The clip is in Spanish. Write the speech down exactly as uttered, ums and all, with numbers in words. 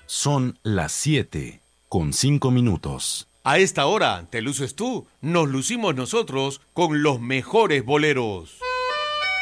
Son las siete con cinco minutos. A esta hora te luces tú, nos lucimos nosotros con los mejores boleros.